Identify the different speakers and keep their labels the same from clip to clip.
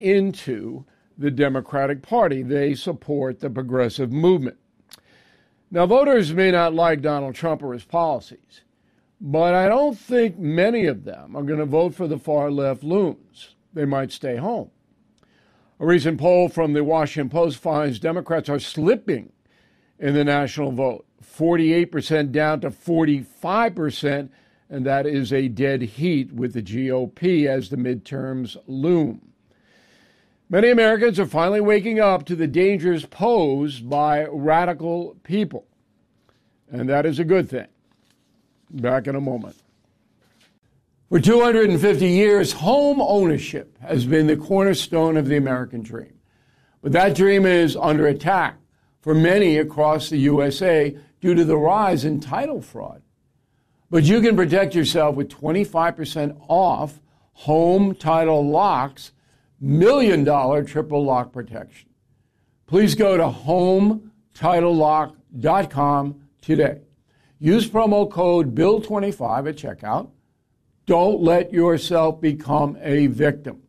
Speaker 1: into the Democratic Party. They support the progressive movement. Now, voters may not like Donald Trump or his policies, but I don't think many of them are going to vote for the far-left loons. They might stay home. A recent poll from the Washington Post finds Democrats are slipping in the national vote, 48% down to 45%, and that is a dead heat with the GOP as the midterms loom. Many Americans are finally waking up to the dangers posed by radical people, and that is a good thing. Back in a moment. For 250 years, home ownership has been the cornerstone of the American dream. But that dream is under attack for many across the USA due to the rise in title fraud. But you can protect yourself with 25% off home title locks, $1 million triple lock protection. Please go to HomeTitleLock.com today. Use promo code BILL25 at checkout. Don't let yourself become a victim.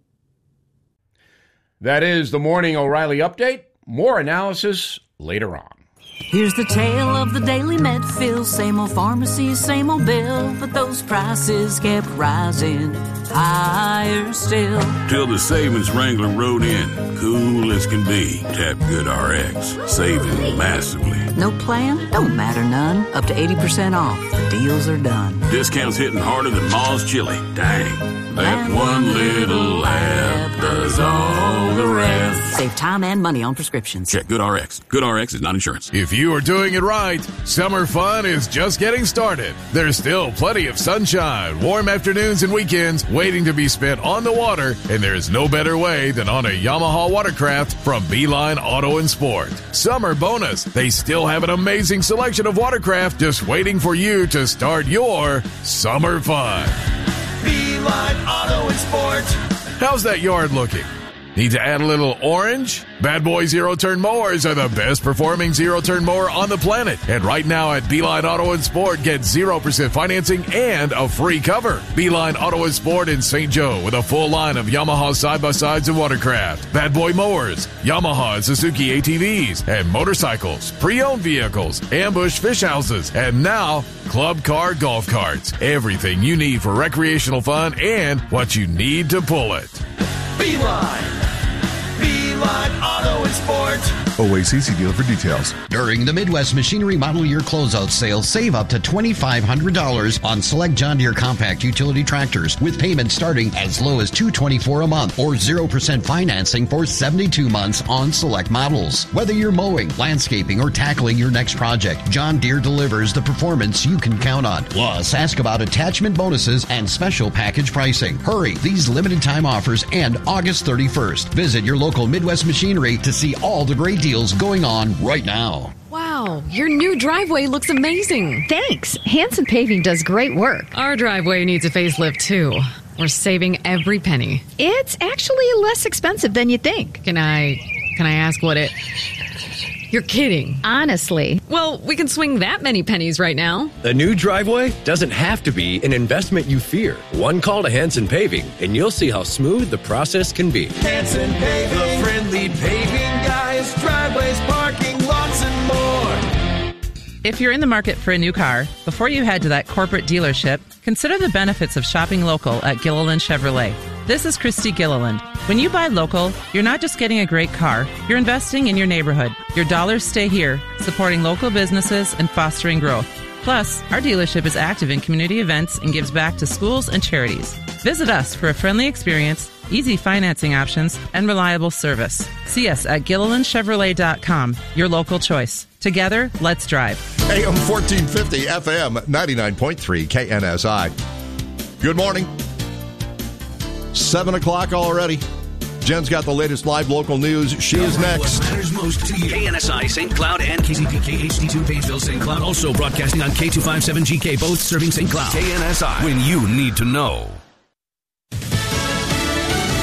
Speaker 1: That is the Morning O'Reilly Update. More analysis later on.
Speaker 2: Here's the tale of the daily Medfill. Same old pharmacy, same old bill, but those prices kept rising higher still.
Speaker 3: Till the savings wrangler rode in, cool as can be. Tap GoodRx, saving massively.
Speaker 2: No plan? Don't matter none. Up to 80% off. The deals are done.
Speaker 3: Discounts hitting harder than Ma's chili. Dang. That one little app does all the rest.
Speaker 2: Save time and money on prescriptions.
Speaker 3: Check GoodRx. GoodRx is not insurance.
Speaker 4: If you are doing it right, summer fun is just getting started. There's still plenty of sunshine, warm afternoons and weekends waiting to be spent on the water, and there's no better way than on a Yamaha watercraft from Beeline Auto and Sport. Summer bonus, they still have an amazing selection of watercraft just waiting for you to start your summer fun.
Speaker 5: Beeline Auto and Sport.
Speaker 4: How's that yard looking? Need to add a little orange? Bad Boy zero-turn mowers are the best performing zero-turn mower on the planet. And right now at Beeline Auto and Sport, get 0% financing and a free cover. Beeline Auto and Sport in St. Joe with a full line of Yamaha side-by-sides and watercraft, Bad Boy mowers, Yamaha and Suzuki ATVs, and motorcycles, pre-owned vehicles, ambush fish houses, and now club car golf carts. Everything you need for recreational fun and what you need to pull it.
Speaker 5: Beeline Auto and Sport.
Speaker 6: OACC dealer for details.
Speaker 7: During the Midwest Machinery Model Year Closeout Sale, save up to $2,500 on select John Deere compact utility tractors with payments starting as low as $224 a month or 0% financing for 72 months on select models. Whether you're mowing, landscaping, or tackling your next project, John Deere delivers the performance you can count on. Plus, ask about attachment bonuses and special package pricing. Hurry, these limited time offers end August 31st. Visit your local Midwest Machinery to see all the great deals going on right now.
Speaker 8: Wow, your new driveway looks amazing.
Speaker 9: Thanks. Hanson Paving does great work.
Speaker 8: Our driveway needs a facelift, too. We're saving every penny.
Speaker 9: It's actually less expensive than you think.
Speaker 8: Can I ask what it... You're kidding.
Speaker 9: Honestly.
Speaker 8: Well, we can swing that many pennies right now.
Speaker 10: A new driveway doesn't have to be an investment you fear. One call to Hanson Paving, and you'll see how smooth the process can be.
Speaker 5: Hanson Paving, the friendly paving guys, driveways, parking lots, and more.
Speaker 11: If you're in the market for a new car, before you head to that corporate dealership, consider the benefits of shopping local at Gilliland Chevrolet. This is Christy Gilliland. When you buy local, you're not just getting a great car, you're investing in your neighborhood. Your dollars stay here, supporting local businesses and fostering growth. Plus, our dealership is active in community events and gives back to schools and charities. Visit us for a friendly experience, easy financing options, and reliable service. See us at GillilandChevrolet.com, your local choice. Together, let's drive.
Speaker 6: AM 1450, FM 99.3 KNSI. Good morning. 7 o'clock already. Jen's got the latest live local news. She is next.
Speaker 12: What matters most to you. KNSI, St. Cloud, and KCPK HD2 Painesville, St. Cloud. Also broadcasting on K257GK, both serving St. Cloud. KNSI, when you need to know.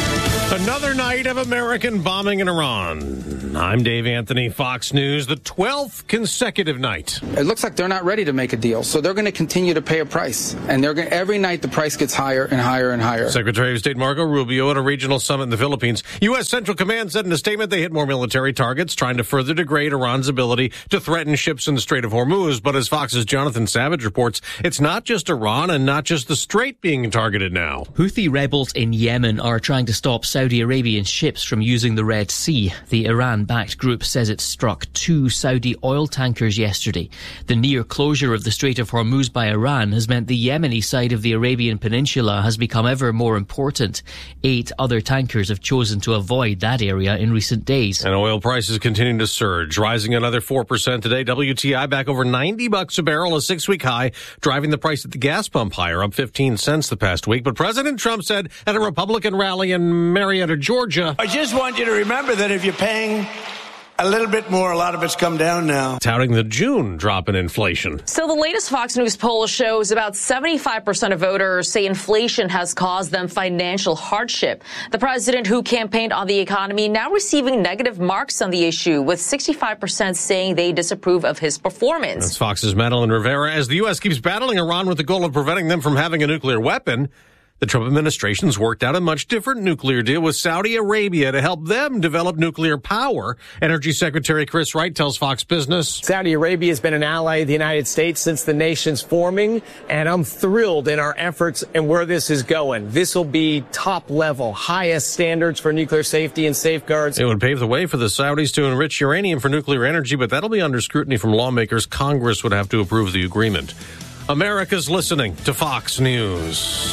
Speaker 13: Another night of American bombing in Iran. I'm Dave Anthony, Fox News, the 12th consecutive night.
Speaker 14: It looks like they're not ready to make a deal, so they're going to continue to pay a price. And every night the price gets higher and higher and higher.
Speaker 13: Secretary of State Marco Rubio at a regional summit in the Philippines. U.S. Central Command said in a statement they hit more military targets, trying to further degrade Iran's ability to threaten ships in the Strait of Hormuz. But as Fox's Jonathan Savage reports, it's not just Iran and not just the Strait being targeted now.
Speaker 15: Houthi rebels in Yemen are trying to stop Saudi Arabian ships from using the Red Sea. The Iran-backed group says it struck 2 Saudi oil tankers yesterday. The near closure of the Strait of Hormuz by Iran has meant the Yemeni side of the Arabian Peninsula has become ever more important. 8 other tankers have chosen to avoid that area in recent days.
Speaker 13: And oil prices continue to surge, rising another 4% today. WTI back over $90 a barrel, a 6-week high, driving the price at the gas pump higher, up 15 cents the past week. But President Trump said at a Republican rally in Marietta, Georgia,
Speaker 16: I just want you to remember that if you're paying a little bit more, a lot of it's come down now.
Speaker 13: Touting the June drop in inflation.
Speaker 17: So the latest Fox News poll shows about 75% of voters say inflation has caused them financial hardship. The president, who campaigned on the economy, now receiving negative marks on the issue, with 65% saying they disapprove of his performance.
Speaker 13: That's Fox's Madeline Rivera. As the U.S. keeps battling Iran with the goal of preventing them from having a nuclear weapon, the Trump administration's worked out a much different nuclear deal with Saudi Arabia to help them develop nuclear power. Energy Secretary Chris Wright tells Fox Business,
Speaker 18: Saudi Arabia has been an ally of the United States since the nation's forming, and I'm thrilled in our efforts and where this is going. This will be top level, highest standards for nuclear safety and safeguards.
Speaker 13: It would pave the way for the Saudis to enrich uranium for nuclear energy, but that'll be under scrutiny from lawmakers. Congress would have to approve the agreement. America's listening to Fox News.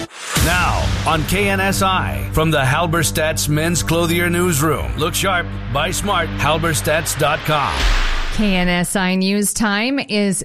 Speaker 12: Now, on KNSI, from the Halberstadt's Men's Clothier Newsroom. Look sharp, buy smart, halberstadt.com.
Speaker 19: KNSI News Time is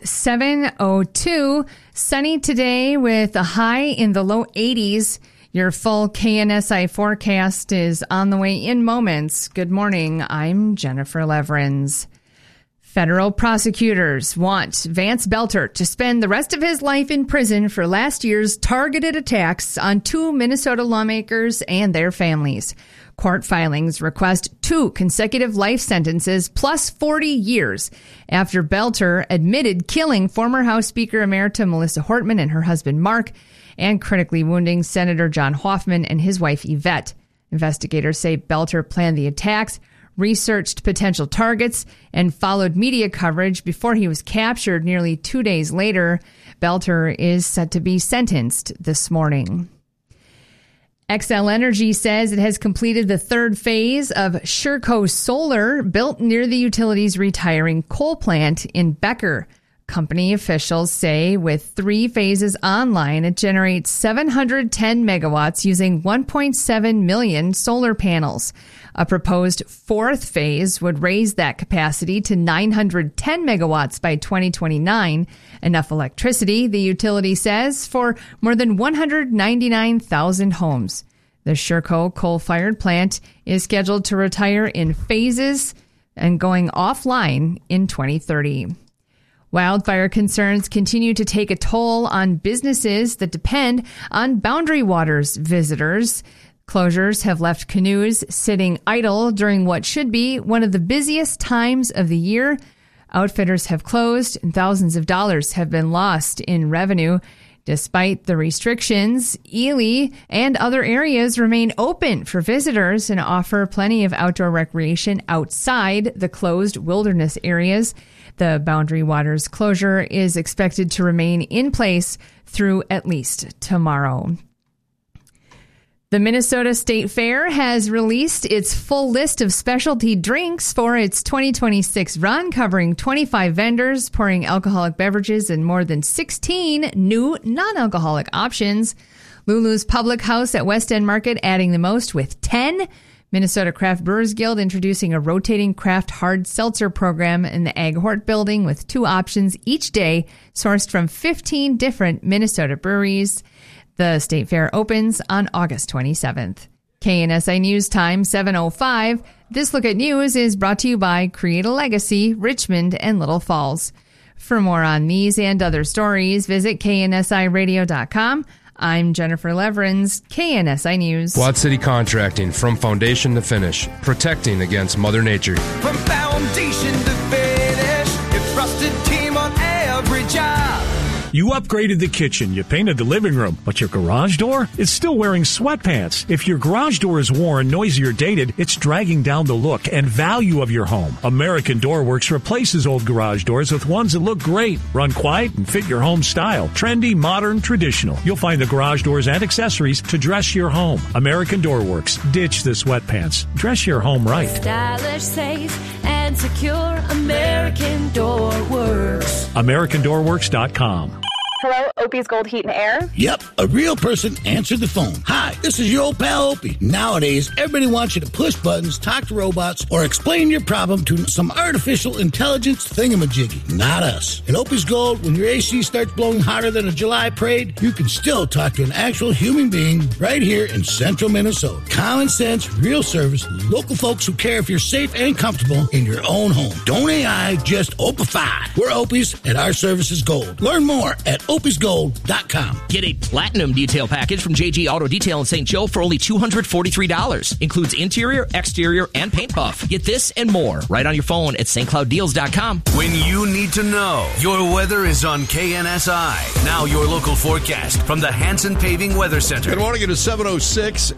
Speaker 19: 7:02. Sunny today with a high in the low 80s. Your full KNSI forecast is on the way in moments. Good morning. I'm Jennifer Leverins. Federal prosecutors want Vance Belter to spend the rest of his life in prison for last year's targeted attacks on 2 Minnesota lawmakers and their families. Court filings request 2 consecutive life sentences plus 40 years after Belter admitted killing former House Speaker Emerita Melissa Hortman and her husband Mark, and critically wounding Senator John Hoffman and his wife Yvette. Investigators say Belter planned the attacks, researched potential targets, and followed media coverage before he was captured nearly 2 days later. Belter is set to be sentenced this morning. Xcel Energy says it has completed the 3rd phase of Sherco Solar, built near the utility's retiring coal plant in Becker. Company officials say with 3 phases online, it generates 710 megawatts using 1.7 million solar panels. A proposed 4th phase would raise that capacity to 910 megawatts by 2029. Enough electricity, the utility says, for more than 199,000 homes. The Sherco coal-fired plant is scheduled to retire in phases and going offline in 2030. Wildfire concerns continue to take a toll on businesses that depend on Boundary Waters visitors. Closures have left canoes sitting idle during what should be one of the busiest times of the year. Outfitters have closed and thousands of dollars have been lost in revenue. Despite the restrictions, Ely and other areas remain open for visitors and offer plenty of outdoor recreation outside the closed wilderness areas. The Boundary Waters closure is expected to remain in place through at least tomorrow. The Minnesota State Fair has released its full list of specialty drinks for its 2026 run, covering 25 vendors pouring alcoholic beverages and more than 16 new non-alcoholic options. Lulu's Public House at West End Market adding the most with 10. Minnesota Craft Brewers Guild introducing a rotating craft hard seltzer program in the Ag Hort building with 2 options each day, sourced from 15 different Minnesota breweries. The State Fair opens on August 27th. KNSI News Time, 7:05. This Look at News is brought to you by Create a Legacy, Richmond and Little Falls. For more on these and other stories, visit KNSIRadio.com. I'm Jennifer Leverins, KNSI News.
Speaker 20: Quad City Contracting, from foundation to finish, protecting against Mother Nature.
Speaker 5: From foundation to finish, a trusted team on every job.
Speaker 21: You upgraded the kitchen, you painted the living room, but your garage door is still wearing sweatpants. If your garage door is worn, noisy, or dated, it's dragging down the look and value of your home. American Door Works replaces old garage doors with ones that look great, run quiet, and fit your home style. Trendy, modern, traditional. You'll find the garage doors and accessories to dress your home. American Door Works. Ditch the sweatpants. Dress your home right.
Speaker 22: Stylish, safe, and secure. American Door Works.
Speaker 21: AmericanDoorWorks.com.
Speaker 23: Hello, Opie's Gold Heat and Air?
Speaker 24: Yep, a real person answered the phone. Hi, this is your old pal Opie. Nowadays, everybody wants you to push buttons, talk to robots, or explain your problem to some artificial intelligence thingamajiggy. Not us. At Opie's Gold, when your AC starts blowing hotter than a July parade, you can still talk to an actual human being right here in central Minnesota. Common sense, real service, local folks who care if you're safe and comfortable in your own home. Don't AI, just Opify. We're Opie's, and our service is gold. Learn more at opiesgold.com.
Speaker 25: Get a platinum detail package from JG Auto Detail in St. Joe for only $243. Includes interior, exterior, and paint buff. Get this and more right on your phone at stclouddeals.com.
Speaker 12: When you need to know, your weather is on KNSI. Now your local forecast from the Hanson Paving Weather Center.
Speaker 6: Good morning. It is 7:06,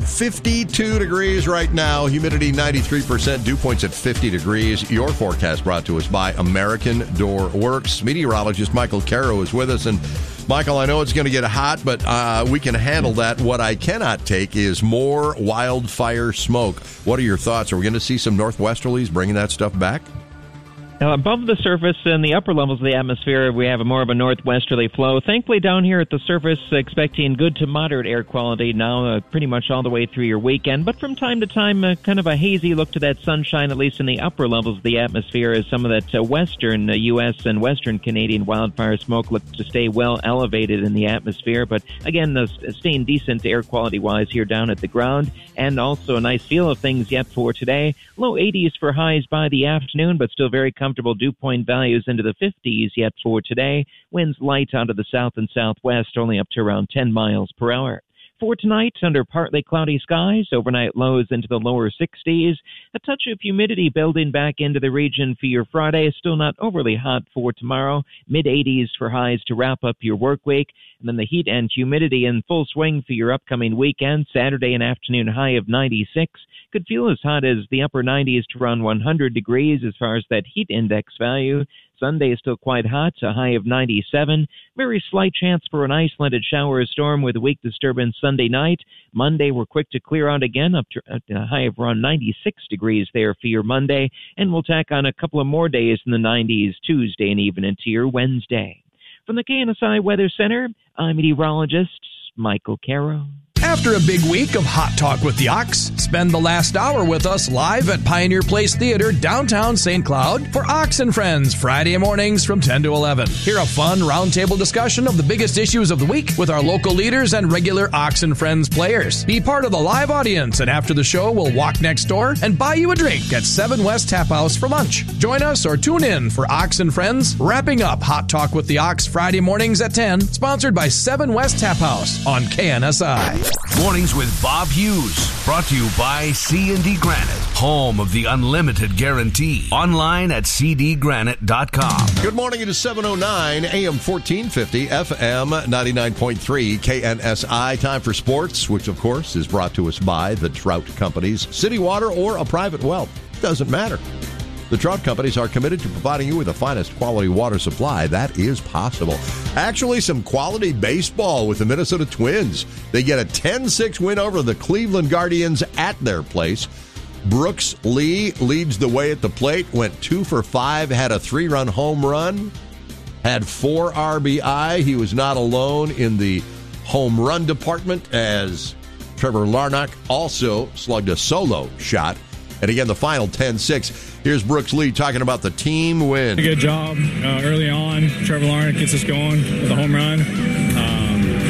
Speaker 6: 52 degrees right now. Humidity 93%, dew points at 50 degrees. Your forecast brought to us by American Door Works. Meteorologist Michael Caro is with us. And Michael, I know it's going to get hot, but we can handle that. What I cannot take is more wildfire smoke. What are your thoughts? Are we going to see some northwesterlies bringing that stuff back?
Speaker 26: Now, above the surface in the upper levels of the atmosphere, we have more of a northwesterly flow. Thankfully, down here at the surface, expecting good to moderate air quality now pretty much all the way through your weekend. But from time to time, kind of a hazy look to that sunshine, at least in the upper levels of the atmosphere, as some of that western U.S. and western Canadian wildfire smoke looks to stay well elevated in the atmosphere. But again, staying decent air quality-wise here down at the ground. And also a nice feel of things yet for today. Low 80s for highs by the afternoon, but still very comfortable dew point values into the 50s yet for today. Winds light out of the south and southwest, only up to around 10 miles per hour. For tonight, under partly cloudy skies, overnight lows into the lower 60s. A touch of humidity building back into the region for your Friday. Still not overly hot for tomorrow. Mid-80s for highs to wrap up your work week. And then the heat and humidity in full swing for your upcoming weekend. Saturday, an afternoon high of 96. Could feel as hot as the upper 90s to around 100 degrees as far as that heat index value. Sunday is still quite hot, a high of 97. Very slight chance for an isolated shower or storm with a weak disturbance Sunday night. Monday, we're quick to clear out again, up to a high of around 96 degrees there for your Monday. And we'll tack on a couple of more days in the 90s Tuesday and even into your Wednesday. From the KNSI Weather Center, I'm meteorologist Michael Caro.
Speaker 27: After a big week of Hot Talk with the Ox, spend the last hour with us live at Pioneer Place Theater, downtown St. Cloud, for Ox and Friends, Friday mornings from 10 to 11. Hear a fun roundtable discussion of the biggest issues of the week with our local leaders and regular Ox and Friends players. Be part of the live audience, and after the show, we'll walk next door and buy you a drink at 7 West Tap House for lunch. Join us or tune in for Ox and Friends, wrapping up Hot Talk with the Ox Friday mornings at 10, sponsored by 7 West Tap House on KNSI.
Speaker 12: Mornings with Bob Hughes, brought to you by C&D Granite, home of the unlimited guarantee. Online at cdgranite.com.
Speaker 6: Good morning. It is 7:09, AM 1450, FM 99.3, KNSI. Time for sports, which, of course, is brought to us by the Trout Companies. City Water or a private well, doesn't matter. The Trout Companies are committed to providing you with the finest quality water supply. That is possible. Actually, some quality baseball with the Minnesota Twins. They get a 10-6 win over the Cleveland Guardians at their place. Brooks Lee leads the way at the plate, went 2 for 5, had a 3-run home run, had 4 RBI. He was not alone in the home run department, as Trevor Larnach also slugged a solo shot. And again, the final 10-6. Here's Brooks Lee talking about the team win.
Speaker 28: A good job early on. Trevor Larnach gets us going with a home run.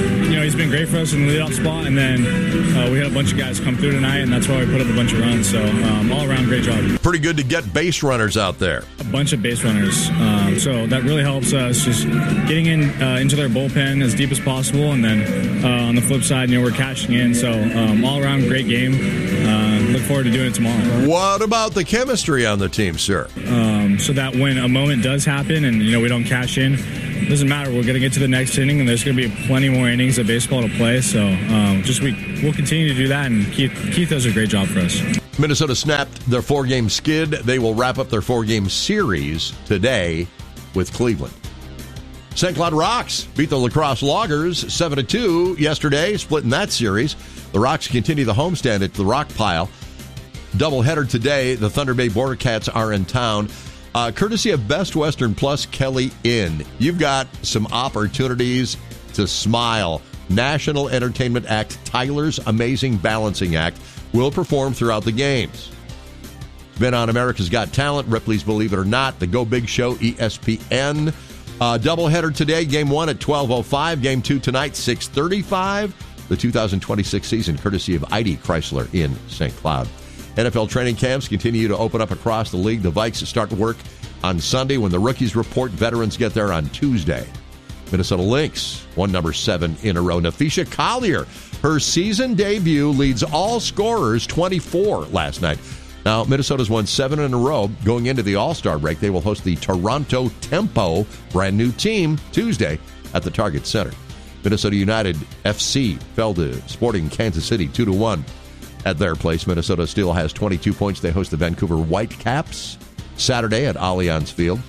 Speaker 1: he's been great for us in the leadoff spot, and then we had a bunch of guys come through tonight, and that's why we put up a bunch of runs. So all around, great job.
Speaker 6: Pretty good to get base runners out there.
Speaker 1: A bunch of base runners. So that really helps us just getting into their bullpen as deep as possible, and then on the flip side, we're cashing in. So all around, great game. Look forward to doing it tomorrow.
Speaker 6: What about the chemistry on the team, sir?
Speaker 1: So that when a moment does happen and we don't cash in, it doesn't matter. We're going to get to the next inning, and there's going to be plenty more innings of baseball to play. So we'll continue to do that, and Keith does a great job for us.
Speaker 6: Minnesota snapped their 4-game skid. They will wrap up their 4-game series today with Cleveland. St. Cloud Rocks beat the La Crosse Loggers 7-2 yesterday, splitting that series. The Rocks continue the homestand at the Rock Pile. Doubleheader today. The Thunder Bay Border Cats are in town. Courtesy of Best Western Plus Kelly Inn. You've got some opportunities to smile. National Entertainment Act Tyler's Amazing Balancing Act will perform throughout the games. Been on America's Got Talent, Ripley's Believe It or Not, the Go Big Show, ESPN. Doubleheader today, Game 1 at 12:05, Game 2 tonight, 6:35. The 2026 season, courtesy of ID Chrysler in St. Cloud. NFL training camps continue to open up across the league. The Vikes start work on Sunday when the rookies report. Veterans get there on Tuesday. Minnesota Lynx won number 7 in a row. Nafisha Collier, her season debut, leads all scorers, 24 last night. Now, Minnesota's won 7 in a row. Going into the All-Star break, they will host the Toronto Tempo, brand new team, Tuesday at the Target Center. Minnesota United FC fell to Sporting Kansas City 2-1 at their place. Minnesota still has 22 points. They host the Vancouver Whitecaps Saturday at Allianz Field.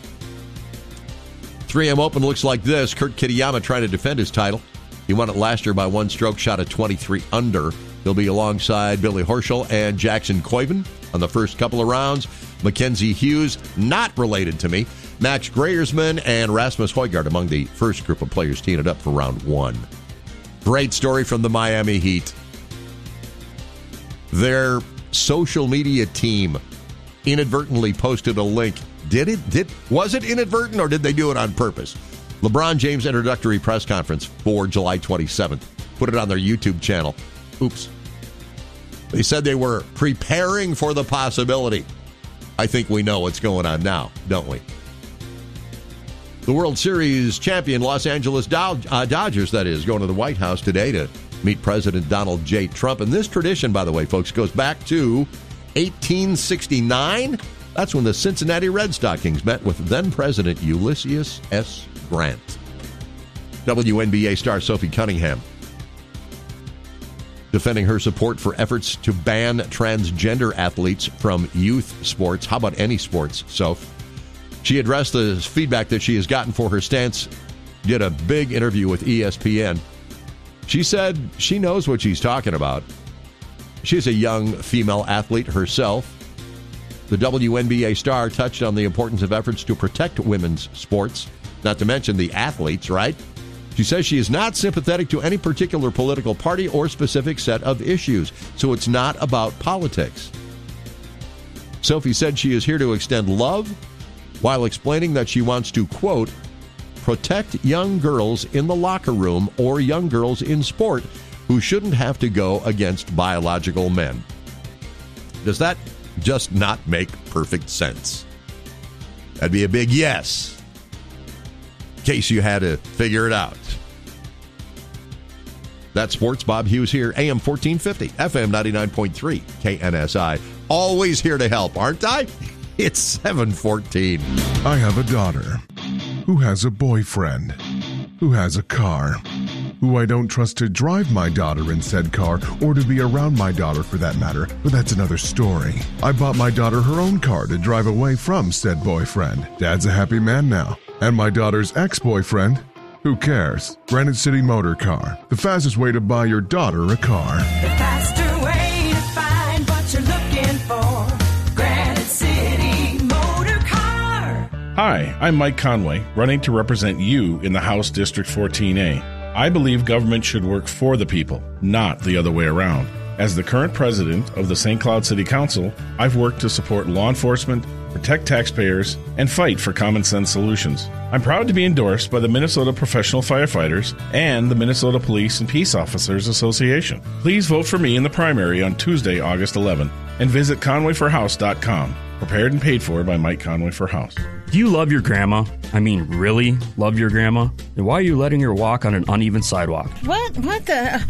Speaker 6: 3M Open looks like this. Kurt Kitayama trying to defend his title. He won it last year by 1 stroke, shot at 23 under. He'll be alongside Billy Horschel and Jackson Koiven on the first couple of rounds. Mackenzie Hughes, not related to me. Max Greyersman and Rasmus Højgaard among the first group of players teeing it up for round 1. Great story from the Miami Heat. Their social media team inadvertently posted a link. Was it inadvertent or did they do it on purpose? LeBron James' introductory press conference for July 27th. Put it on their YouTube channel. Oops. They said they were preparing for the possibility. I think we know what's going on now, don't we? The World Series champion Los Angeles Dodgers, that is, going to the White House today to meet President Donald J. Trump. And this tradition, by the way, folks, goes back to 1869. That's when the Cincinnati Red Stockings met with then-President Ulysses S. Grant. WNBA star Sophie Cunningham defending her support for efforts to ban transgender athletes from youth sports. How about any sports, Soph? She addressed the feedback that she has gotten for her stance, did a big interview with ESPN. She said she knows what she's talking about. She's a young female athlete herself. The WNBA star touched on the importance of efforts to protect women's sports, not to mention the athletes, right? She says she is not sympathetic to any particular political party or specific set of issues, so it's not about politics. Sophie said she is here to extend love while explaining that she wants to, quote, protect young girls in the locker room or young girls in sport who shouldn't have to go against biological men. Does that just not make perfect sense? That'd be a big yes, in case you had to figure it out. That's Sports. Bob Hughes here, AM 1450, FM 99.3, KNSI. Always here to help, aren't I? It's 7:14.
Speaker 2: I have a daughter who has a boyfriend who has a car who I don't trust to drive my daughter in said car or to be around my daughter for that matter, but that's another story. I bought my daughter her own car to drive away from said boyfriend. Dad's a happy man now. And my daughter's ex-boyfriend, who cares? Granite City Motor Car, the fastest way to buy your daughter a car.
Speaker 22: The faster way to find what you're looking for. Granite City Motor Car.
Speaker 3: Hi, I'm Mike Conway, running to represent you in the House District 14A. I believe government should work for the people, not the other way around. As the current president of the St. Cloud City Council, I've worked to support law enforcement, protect taxpayers, and fight for common sense solutions. I'm proud to be endorsed by the Minnesota Professional Firefighters and the Minnesota Police and Peace Officers Association. Please vote for me in the primary on Tuesday, August 11th, and visit conwayforhouse.com. Prepared and paid for by Mike Conway for House.
Speaker 4: Do you love your grandma? I mean, really love your grandma? Then why are you letting her walk on an uneven sidewalk?
Speaker 7: What the?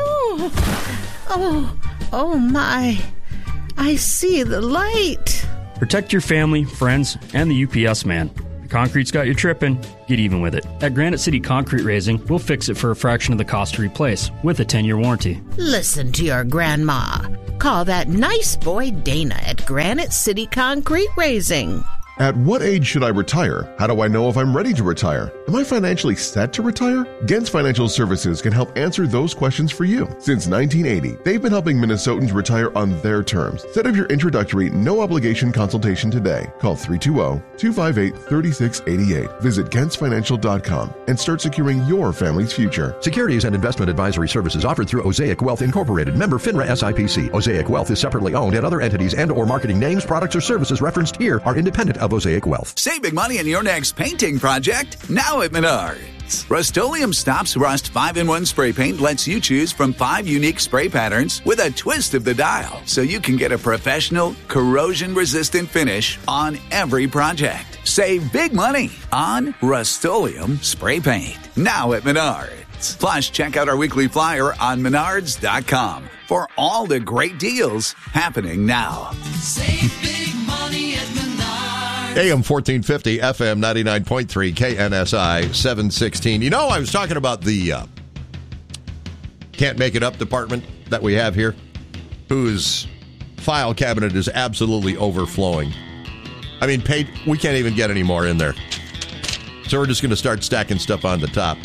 Speaker 7: Oh my. I see the light.
Speaker 4: Protect your family, friends, and the UPS man. The concrete's got you tripping. Get even with it. At Granite City Concrete Raising, we'll fix it for a fraction of the cost to replace with a 10-year warranty.
Speaker 7: Listen to your grandma. Call that nice boy Dana at Granite City Concrete Raising.
Speaker 2: At what age should I retire? How do I know if I'm ready to retire? Am I financially set to retire? Gens Financial Services can help answer those questions for you. Since 1980, they've been helping Minnesotans retire on their terms. Set up your introductory, no-obligation consultation today. Call 320-258-3688. Visit GentsFinancial.com and start securing your family's future.
Speaker 6: Securities and investment advisory services offered through Osaic Wealth Incorporated, member FINRA SIPC. Osaic Wealth is separately owned, and other entities and or marketing names, products, or services referenced here are independent of Osaic Wealth.
Speaker 8: Save big money on your next painting project now at Menards. Rust-Oleum Stops Rust 5-in-1 spray paint lets you choose from 5 unique spray patterns with a twist of the dial, so you can get a professional, corrosion-resistant finish on every project. Save big money on Rust-Oleum spray paint now at Menards. Plus, check out our weekly flyer on Menards.com for all the great deals happening now.
Speaker 22: Save big money at Menards.
Speaker 6: AM 1450, FM 99.3, KNSI 716. You know, I was talking about the can't make it up department that we have here, whose file cabinet is absolutely overflowing. I mean, we can't even get any more in there. So we're just going to start stacking stuff on the top.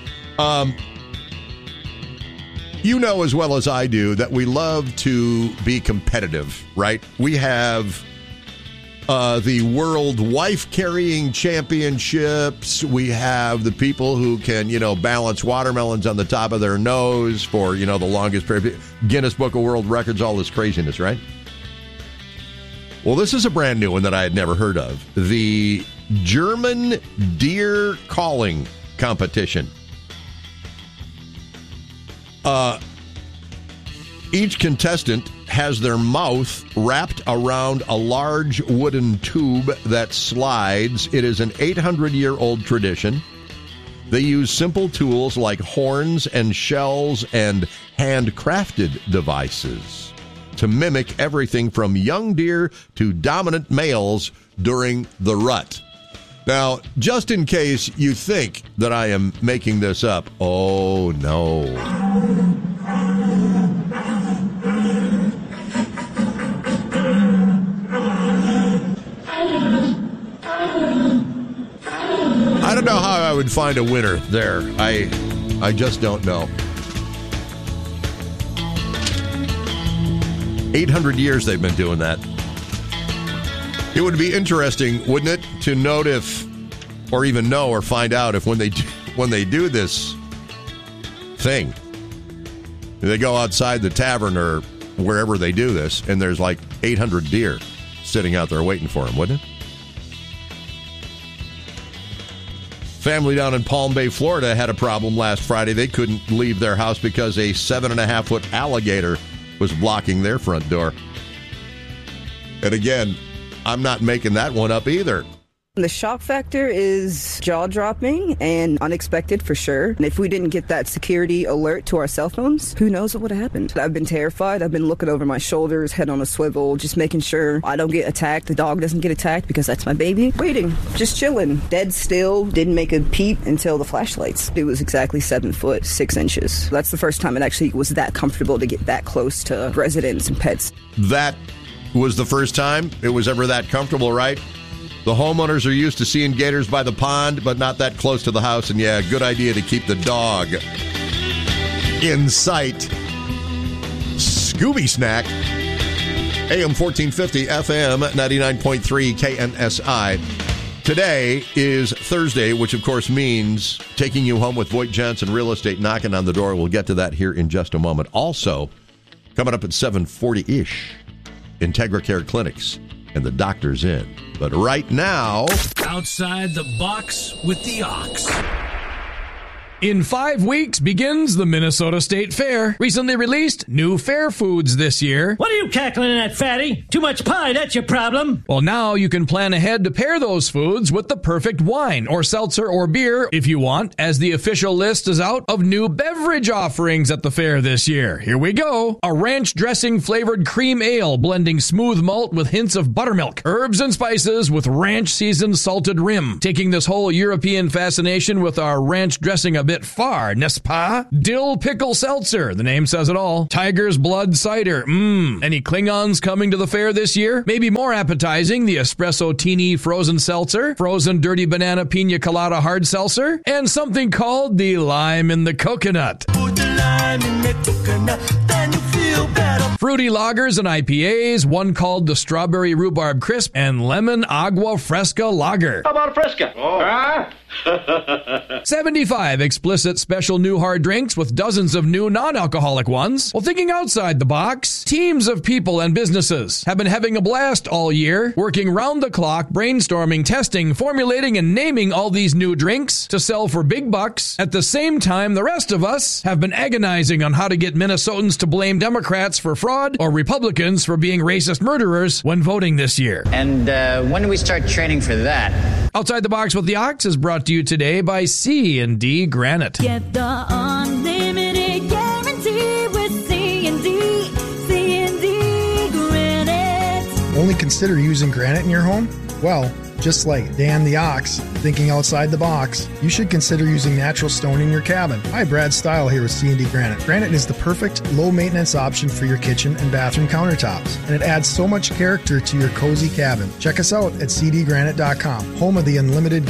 Speaker 6: You know as well as I do that we love to be competitive, right? We have the World Wife Carrying Championships. We have the people who can, balance watermelons on the top of their nose for, the longest period. Guinness Book of World Records, all this craziness, right? Well, this is a brand new one that I had never heard of. The German Deer Calling Competition. Each contestant has their mouth wrapped around a large wooden tube that slides. It is an 800-year-old tradition. They use simple tools like horns and shells and handcrafted devices to mimic everything from young deer to dominant males during the rut. Now, just in case you think that I am making this up, oh no. I don't know how I would find a winner there. I just don't know. 800 years they've been doing that. It would be interesting, wouldn't it, to note if, or even know or find out if when they do this thing, they go outside the tavern or wherever they do this, and there's like 800 deer sitting out there waiting for them, wouldn't it? Family down in Palm Bay, Florida had a problem last Friday. They couldn't leave their house because a 7.5-foot alligator was blocking their front door. And again, I'm not making that one up either.
Speaker 9: The shock factor is jaw-dropping and unexpected for sure. And if we didn't get that security alert to our cell phones, who knows what would have happened. I've been terrified. I've been looking over my shoulders, head on a swivel, just making sure I don't get attacked, the dog doesn't get attacked because that's my baby. Waiting, just chilling, dead still, didn't make a peep until the flashlights. It was exactly 7 foot, 6 inches. That's the first time it actually was that comfortable to get that close to residents and pets.
Speaker 6: That was the first time it was ever that comfortable, right? The homeowners are used to seeing gators by the pond, but not that close to the house. And yeah, good idea to keep the dog in sight. Scooby Snack. AM 1450, FM 99.3, KNSI. Today is Thursday, which of course means taking you home with Voight Johnson Real Estate knocking on the door. We'll get to that here in just a moment. Also, coming up at 7:40-ish, Integra Care Clinics and the doctor's in. But right now...
Speaker 12: Outside the box with the Ox.
Speaker 27: In 5 weeks begins the Minnesota State Fair. Recently released new fair foods this year.
Speaker 10: What are you cackling at, fatty? Too much pie, that's your problem.
Speaker 27: Well, now you can plan ahead to pair those foods with the perfect wine or seltzer or beer if you want, as the official list is out of new beverage offerings at the fair this year. Here we go. A ranch dressing flavored cream ale blending smooth malt with hints of buttermilk. Herbs and spices with ranch seasoned salted rim. Taking this whole European fascination with our ranch dressing a bit far, n'est-ce pas? Dill pickle seltzer, the name says it all. Tiger's blood cider, Any Klingons coming to the fair this year? Maybe more appetizing, the espresso teeny frozen seltzer, frozen dirty banana pina colada hard seltzer, and something called the lime in the coconut.
Speaker 22: Put the lime in the coconut, then you feel better.
Speaker 27: Fruity lagers and IPAs, one called the strawberry rhubarb crisp and lemon agua fresca lager.
Speaker 10: How about a Fresca? Huh?
Speaker 27: 75 explicit special new hard drinks with dozens of new non-alcoholic ones. Well, thinking outside the box, teams of people and businesses have been having a blast all year, working round the clock, brainstorming, testing, formulating, and naming all these new drinks to sell for big bucks. At the same time, the rest of us have been agonizing on how to get Minnesotans to blame Democrats for fraud or Republicans for being racist murderers when voting this year.
Speaker 11: And when do we start training for that?
Speaker 27: Outside the Box with the Ox is brought to you today by C&D Granite.
Speaker 22: Get the unlimited guarantee with C&D Granite.
Speaker 14: Only consider using granite in your home? Well, just like Dan the Ox, thinking outside the box, you should consider using natural stone in your cabin. Hi, Brad Stile here with C&D Granite. Granite is the perfect low-maintenance option for your kitchen and bathroom countertops, and it adds so much character to your cozy cabin. Check us out at cdgranite.com, home of the unlimited